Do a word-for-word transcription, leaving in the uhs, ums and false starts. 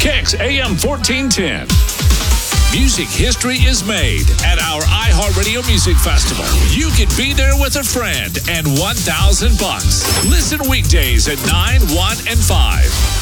Kicks A M fourteen ten. Music history is made at our iHeartRadio Music Festival. You could be there with a friend and one thousand bucks. Listen weekdays at nine, one, and five.